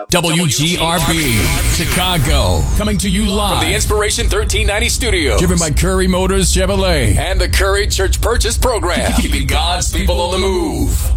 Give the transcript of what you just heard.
WGRB, Chicago, coming to you live from the Inspiration 1390 studios. Driven by Curry Motors Chevrolet and the Curry Church Purchase Program. Keeping God's people on the move.